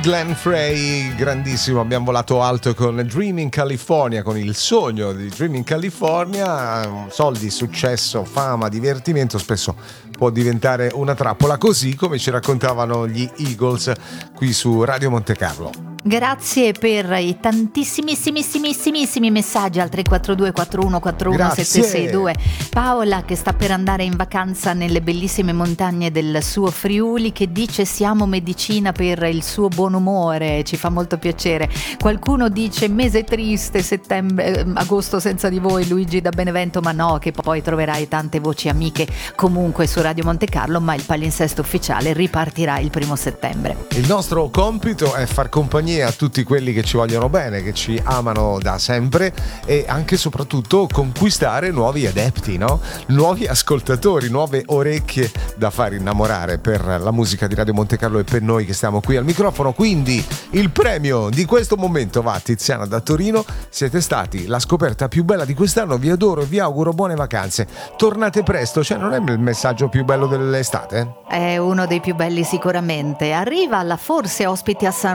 Glenn Frey, grandissimo, abbiamo volato alto con Dreaming California, con il sogno di Dreaming California. Soldi, successo, fama, divertimento spesso può diventare una trappola, così come ci raccontavano gli Eagles qui su Radio Monte Carlo. Grazie per i tantissimissimissimi messaggi al 342 4141 762. Paola, che sta per andare in vacanza nelle bellissime montagne del suo Friuli, che dice siamo medicina per il suo buon umore, ci fa molto piacere. Qualcuno dice mese triste, settembre, agosto senza di voi, Luigi da Benevento, ma no, che poi troverai tante voci amiche comunque su Radio Monte Carlo, ma il palinsesto ufficiale ripartirà il 1° settembre. Il nostro compito è far compagnia a tutti quelli che ci vogliono bene, che ci amano da sempre, e anche e soprattutto conquistare nuovi adepti, no? Nuovi ascoltatori, nuove orecchie da far innamorare per la musica di Radio Monte Carlo e per noi che stiamo qui al microfono. Quindi il premio di questo momento va a Tiziana da Torino. Siete stati la scoperta più bella di quest'anno, vi adoro e vi auguro buone vacanze. Tornate presto, cioè non è il messaggio più bello dell'estate? È uno dei più belli sicuramente. Arriva la forse ospiti a